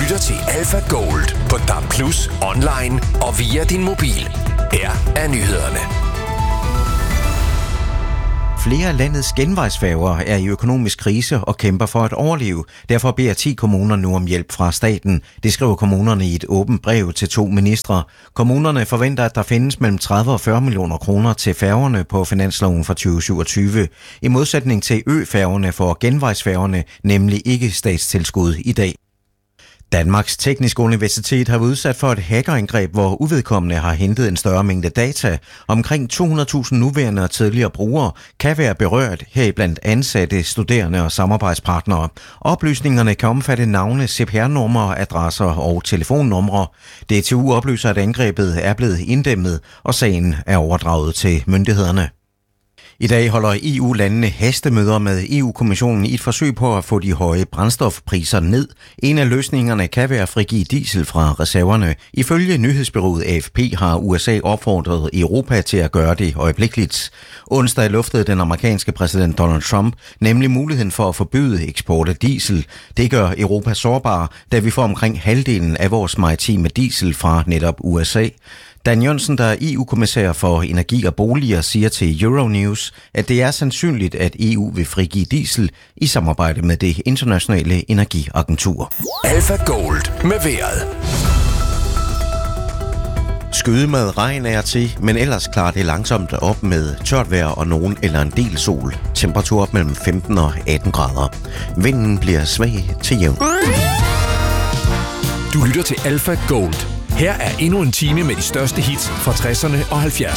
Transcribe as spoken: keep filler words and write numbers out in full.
lytter til Alpha Gold på D A B plus, online og via din mobil. Her er nyhederne. Flere af landets genvejsfærger er i økonomisk krise og kæmper for at overleve. Derfor beder ti kommuner nu om hjælp fra staten. Det skriver kommunerne i et åbent brev til to ministre. Kommunerne forventer, at der findes mellem tredive og fyrre millioner kroner til færgerne på finansloven for tyve syvogtyve. I modsætning til ø-færgerne får genvejsfærgerne nemlig ikke statstilskud i dag. Danmarks Tekniske Universitet har været udsat for et hackerangreb, hvor uvedkommende har hentet en større mængde data. Omkring to hundrede tusind nuværende og tidligere brugere kan være berørt, heriblandt ansatte, studerende og samarbejdspartnere. Oplysningerne kan omfatte navne, C P R-numre, adresser og telefonnumre. D T U oplyser, at angrebet er blevet inddæmmet, og sagen er overdraget til myndighederne. I dag holder E U-landene hastemøder med E U-kommissionen i et forsøg på at få de høje brændstofpriser ned. En af løsningerne kan være at frigive diesel fra reserverne. Ifølge nyhedsbureauet A F P har U S A opfordret Europa til at gøre det øjeblikkeligt. Onsdag luftede den amerikanske præsident Donald Trump nemlig muligheden for at forbyde eksport af diesel. Det gør Europa sårbar, da vi får omkring halvdelen af vores maritime diesel fra netop U S A. Dan Jørgensen, der er E U-kommissær for energi og boliger, siger til Euronews, at det er sandsynligt, at E U vil frigive diesel i samarbejde med det internationale energiagentur. Alpha Gold med vejret. Skyde med regn er til, men ellers klarer det langsomt op med tørt vejr og nogen eller en del sol. Temperatur op mellem femten og atten grader. Vinden bliver svag til jævn. Du lytter til Alpha Gold. Her er endnu en time med de største hits fra tresserne og halvfjerdserne.